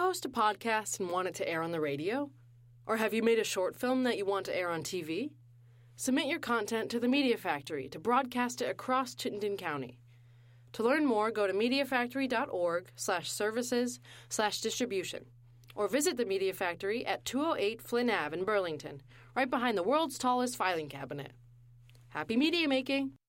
host a podcast and want it to air on the radio? Or have you made a short film that you want to air on TV? Submit your content to the Media Factory to broadcast it across Chittenden County. To learn more, go to MediaFactory.org/services/distribution or visit the Media Factory at 208 Flynn Ave in Burlington, right behind the world's tallest filing cabinet. Happy media making!